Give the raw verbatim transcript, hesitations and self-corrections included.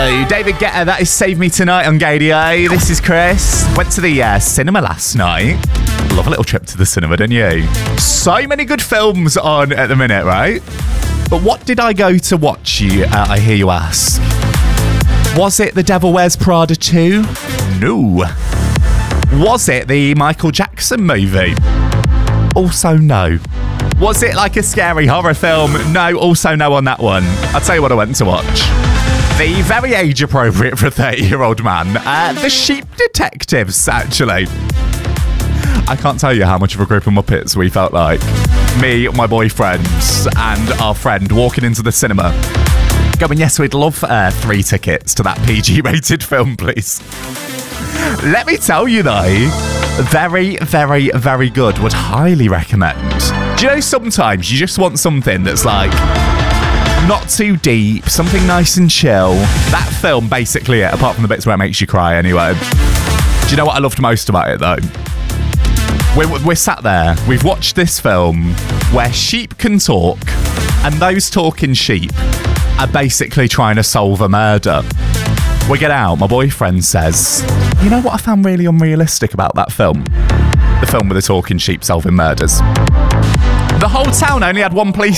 you. David Guetta, that is Save Me Tonight on Gadio. This is Chris. Went to the uh, cinema last night. Love a little trip to the cinema, don't you? So many good films on at the minute, right? But what did I go to watch, you? Uh, I hear you ask. Was it The Devil Wears Prada two? No. Was it the Michael Jackson movie? Also no. Was it like a scary horror film? No, also no on that one. I'll tell you what I went to watch. The very age-appropriate for a thirty-year-old man. Uh, the Sheep Detectives, actually. I can't tell you how much of a group of Muppets we felt like. Me, my boyfriend, and our friend walking into the cinema. Going, yes, we'd love uh, three tickets to that P G-rated film, please. Let me tell you, though, very, very, very good. Would highly recommend. Do you know, sometimes you just want something that's like not too deep, something nice and chill. That film, basically it, apart from the bits where it makes you cry anyway. Do you know what I loved most about it, though? We're, we're sat there, we've watched this film where sheep can talk, and those talking sheep are basically trying to solve a murder. We get out, my boyfriend says, you know what I found really unrealistic about that film? The film with the talking sheep solving murders. The whole town only had one police